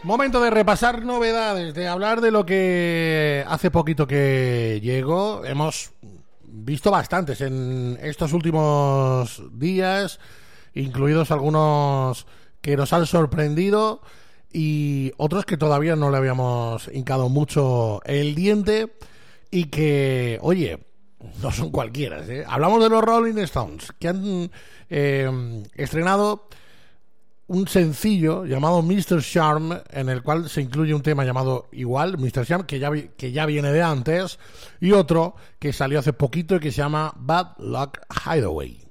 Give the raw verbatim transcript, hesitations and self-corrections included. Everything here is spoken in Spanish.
Momento de repasar novedades, de hablar de lo que hace poquito que llegó. Hemos visto bastantes en estos últimos días, incluidos algunos que nos han sorprendido y otros que todavía no le habíamos hincado mucho el diente y que, oye, no son cualquiera, ¿eh? Hablamos de los Rolling Stones, que han eh, estrenado un sencillo llamado mister Charm, en el cual se incluye un tema llamado igual, mister Charm, que ya, que ya viene de antes, y otro que salió hace poquito y que se llama Bad Luck Hideaway.